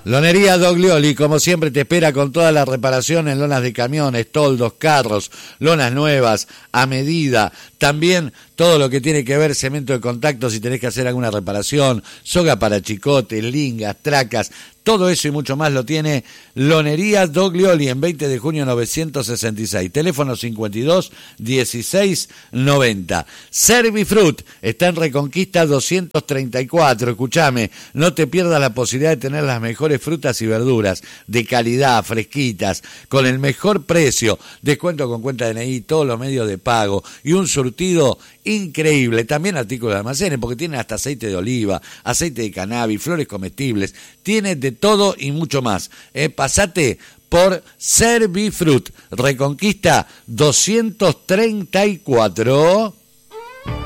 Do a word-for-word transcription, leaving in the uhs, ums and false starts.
Lonería Doglioli, como siempre, te espera con toda la reparación en lonas de camiones, toldos, carros, lonas nuevas, a medida. También todo lo que tiene que ver cemento de contacto si tenés que hacer alguna reparación, soga para chicotes, lingas, tracas, todo eso y mucho más lo tiene Lonería Doglioli en veinte de junio novecientos sesenta y seis. Teléfono cincuenta y dos, dieciséis, noventa. Servifrut está en Reconquista doscientos treinta y cuatro. Escuchame, no te pierdas la posibilidad de tener las mejores frutas y verduras de calidad, fresquitas, con el mejor precio, descuento con cuenta D N I, todos los medios de pago y un surtido increíble. También artículos de almacenes, porque tiene hasta aceite de oliva, aceite de cannabis, flores comestibles, tiene de todo y mucho más. Eh, pasate por Servifrut, Reconquista doscientos treinta y cuatro.